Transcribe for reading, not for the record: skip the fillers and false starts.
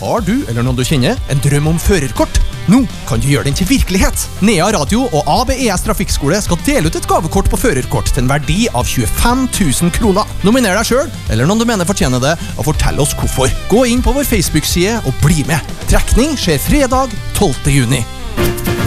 Har du, eller noen du kjenner, en drøm om førerkort? Nå kan du gjøre den til virkelighet. Nea Radio og ABES Trafikkskole skal dele ut et gavekort på førerkort til en verdi av 25 000 kroner. Nominer deg selv, eller noen du mener fortjener det, og fortell oss hvorfor. Gå inn på vår Facebook-side og bli med. Trekning skjer fredag 12. juni.